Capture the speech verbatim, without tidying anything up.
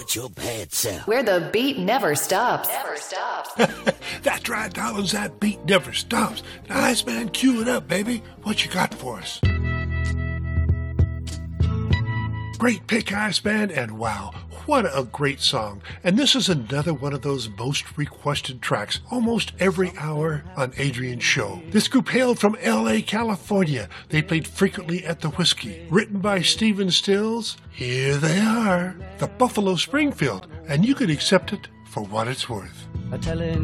But your bad self. Where the beat never stops. Never stops. That's right, darlings. That beat never stops. Now, Iceman, cue it up, baby. What you got for us? Great pick, Iceman, and wow, what a great song. And this is another one of those most requested tracks almost every hour on Adrian's show. This group hailed from L A, California. They played frequently at the Whiskey. Written by Stephen Stills, here they are, the Buffalo Springfield, and you could accept it for what it's worth. A telling